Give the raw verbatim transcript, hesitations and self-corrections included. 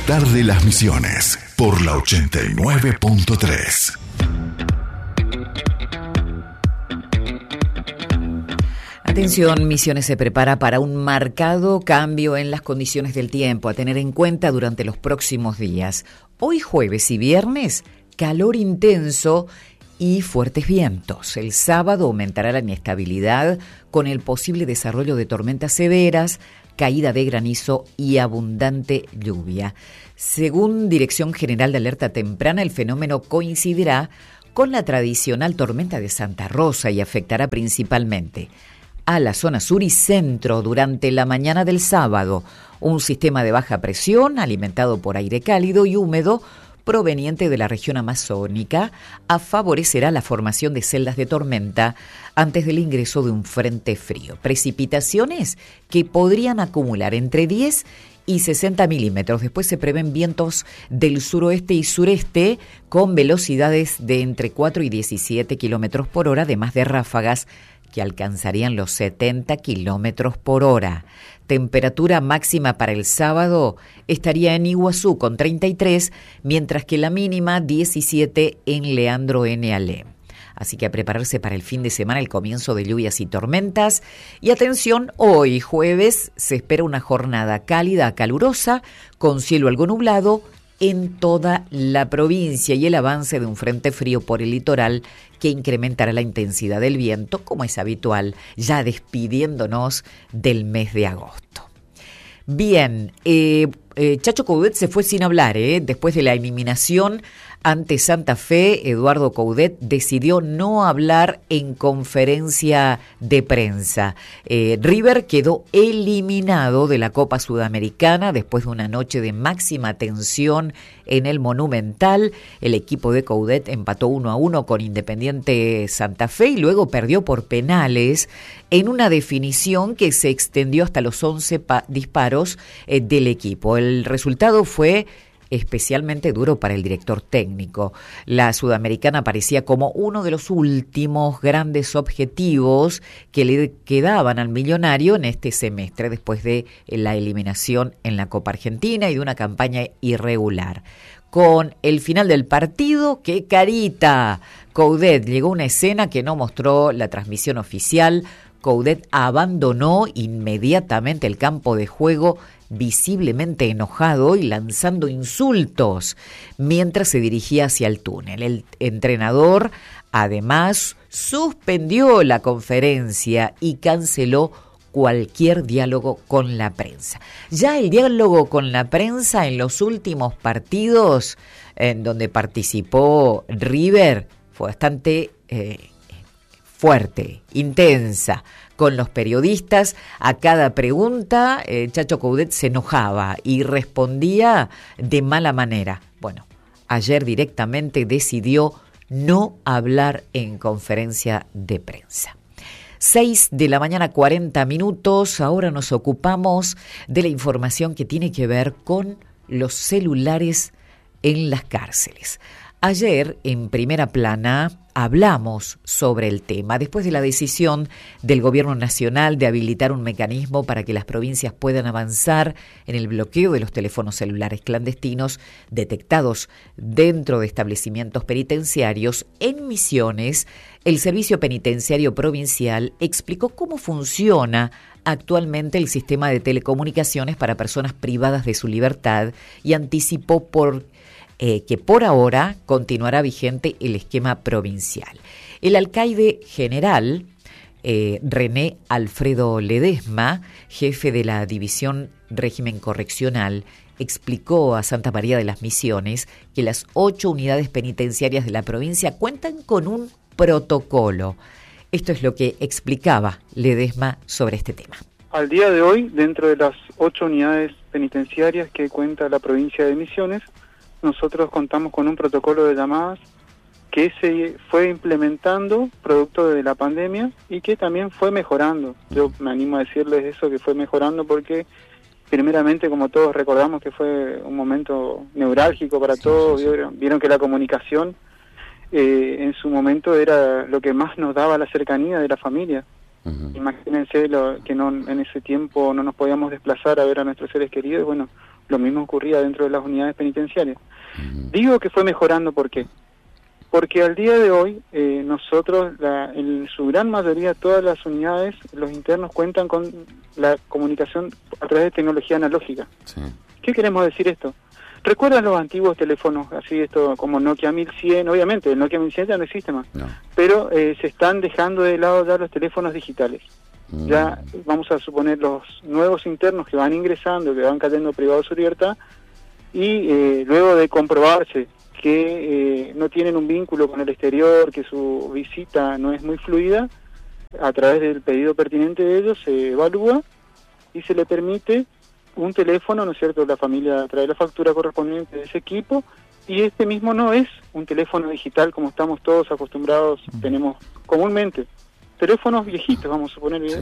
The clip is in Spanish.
despertar de las Misiones por la ochenta y nueve punto tres. Atención, Misiones se prepara para un marcado cambio en las condiciones del tiempo a tener en cuenta durante los próximos días. Hoy jueves y viernes, calor intenso y fuertes vientos. El sábado aumentará la inestabilidad con el posible desarrollo de tormentas severas, caída de granizo y abundante lluvia. Según Dirección General de Alerta Temprana, el fenómeno coincidirá con la tradicional tormenta de Santa Rosa y afectará principalmente a la zona sur y centro durante la mañana del sábado. Un sistema de baja presión alimentado por aire cálido y húmedo proveniente de la región amazónica favorecerá la formación de celdas de tormenta antes del ingreso de un frente frío. Precipitaciones que podrían acumular entre diez y sesenta milímetros. Después se prevén vientos del suroeste y sureste con velocidades de entre cuatro y diecisiete kilómetros por hora, además de ráfagas que alcanzarían los setenta kilómetros por hora. Temperatura máxima para el sábado estaría en Iguazú con treinta y tres, mientras que la mínima diecisiete en Leandro N. Alem. Así que a prepararse para el fin de semana, el comienzo de lluvias y tormentas. Y atención, hoy jueves se espera una jornada cálida, calurosa, con cielo algo nublado en toda la provincia y el avance de un frente frío por el litoral que incrementará la intensidad del viento, como es habitual, ya despidiéndonos del mes de agosto. Bien, eh, eh, Chacho Coudet se fue sin hablar, ¿eh? Después de la eliminación ante Santa Fe, Eduardo Coudet decidió no hablar en conferencia de prensa. Eh, River quedó eliminado de la Copa Sudamericana después de una noche de máxima tensión en el Monumental. El equipo de Coudet empató uno a uno con Independiente Santa Fe y luego perdió por penales en una definición que se extendió hasta los once pa- disparos eh, del equipo. El resultado fue especialmente duro para el director técnico. La Sudamericana parecía como uno de los últimos grandes objetivos que le quedaban al millonario en este semestre, después de la eliminación en la Copa Argentina y de una campaña irregular. Con el final del partido, ¡qué carita! Coudet llegó a una escena que no mostró la transmisión oficial. Coudet abandonó inmediatamente el campo de juego, visiblemente enojado y lanzando insultos mientras se dirigía hacia el túnel. El entrenador, además, suspendió la conferencia y canceló cualquier diálogo con la prensa. Ya el diálogo con la prensa en los últimos partidos en donde participó River fue bastante eh, fuerte, intensa. Con los periodistas, a cada pregunta, eh, Chacho Coudet se enojaba y respondía de mala manera. Bueno, ayer directamente decidió no hablar en conferencia de prensa. Seis de la mañana, cuarenta minutos. Ahora nos ocupamos de la información que tiene que ver con los celulares en las cárceles. Ayer, en Primera Plana, hablamos sobre el tema, después de la decisión del Gobierno Nacional de habilitar un mecanismo para que las provincias puedan avanzar en el bloqueo de los teléfonos celulares clandestinos detectados dentro de establecimientos penitenciarios. En Misiones, el Servicio Penitenciario Provincial explicó cómo funciona actualmente el sistema de telecomunicaciones para personas privadas de su libertad y anticipó por Eh, que por ahora continuará vigente el esquema provincial. El alcaide general, eh, René Alfredo Ledesma, jefe de la División Régimen Correccional, explicó a Santa María de las Misiones que las ocho unidades penitenciarias de la provincia cuentan con un protocolo. Esto es lo que explicaba Ledesma sobre este tema. Al día de hoy, dentro de las ocho unidades penitenciarias que cuenta la provincia de Misiones, nosotros contamos con un protocolo de llamadas que se fue implementando producto de la pandemia y que también fue mejorando. Yo me animo a decirles eso, que fue mejorando porque primeramente, como todos recordamos, que fue un momento neurálgico para sí, todos. Sí, sí. Vieron, vieron que la comunicación eh, en su momento era lo que más nos daba la cercanía de la familia. Uh-huh. Imagínense lo, que no, en ese tiempo no nos podíamos desplazar a ver a nuestros seres queridos. Bueno, Lo mismo ocurría dentro de las unidades penitenciarias. Uh-huh. Digo que fue mejorando, ¿por qué? Porque al día de hoy, eh, nosotros, la, en su gran mayoría, todas las unidades, los internos cuentan con la comunicación a través de tecnología analógica. Sí. ¿Qué queremos decir esto? ¿Recuerdan los antiguos teléfonos, así esto como Nokia mil cien? Obviamente, el Nokia mil cien ya no existe más, no. pero eh, se están dejando de lado ya los teléfonos digitales. Mm. Ya vamos a suponer los nuevos internos que van ingresando, que van cayendo privados de su libertad, y eh, luego de comprobarse que eh, no tienen un vínculo con el exterior, que su visita no es muy fluida, a través del pedido pertinente de ellos se evalúa y se le permite un teléfono, ¿no es cierto? La familia trae la factura correspondiente de ese equipo, y este mismo no es un teléfono digital como estamos todos acostumbrados, tenemos comúnmente. Teléfonos viejitos, vamos a suponer,